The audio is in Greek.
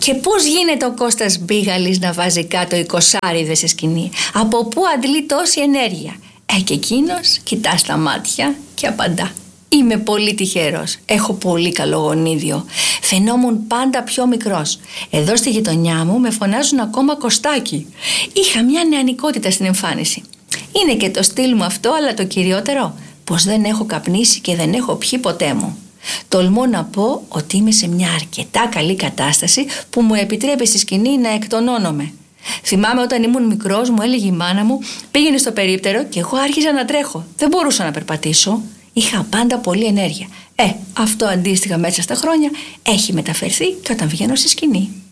Και πώς γίνεται ο Κώστας Μπίγαλης να βάζει κάτω 20 σε σκηνή? Από πού αντλεί τόση ενέργεια? Και εκείνος κοιτά στα μάτια και απαντά: είμαι πολύ τυχερός. Έχω πολύ καλό γονίδιο. Φαινόμουν πάντα πιο μικρός. Εδώ στη γειτονιά μου με φωνάζουν ακόμα Κωστάκι. Είχα μια νεανικότητα στην εμφάνιση. Είναι και το στυλ μου αυτό, αλλά το κυριότερο, πως δεν έχω καπνίσει και δεν έχω πιει ποτέ μου. Τολμώ να πω ότι είμαι σε μια αρκετά καλή κατάσταση που μου επιτρέπει στη σκηνή να εκτονώνομαι. Θυμάμαι όταν ήμουν μικρός, μου έλεγε η μάνα μου: πήγαινε στο περίπτερο, και εγώ άρχιζα να τρέχω. Δεν μπορούσα να περπατήσω. Είχα πάντα πολλή ενέργεια. Αυτό αντίστοιχα μέσα στα χρόνια έχει μεταφερθεί και όταν βγαίνω στη σκηνή.